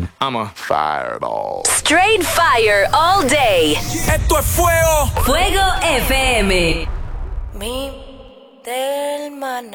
I'm a fireball. Straight fire all day. Esto es fuego. Fuego FM. Mi del maná.